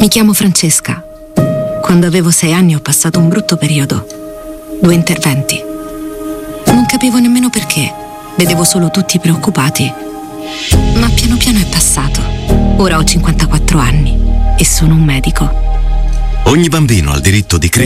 Mi chiamo Francesca. Quando avevo 6 anni ho passato un brutto periodo. 2 interventi. Non capivo nemmeno perché. Vedevo solo tutti preoccupati. Ma piano piano è passato. Ora ho 54 anni e sono un medico. Ogni bambino ha il diritto di crescere